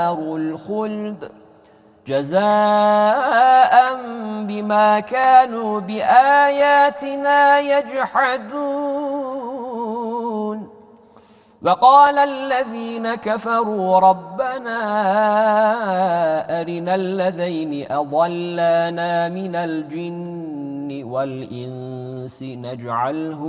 الخلد جزاء بما كانوا بآياتنا يجحدون. وقال الذين كفروا ربنا أرنا الذين أضلانا من الجن والإنس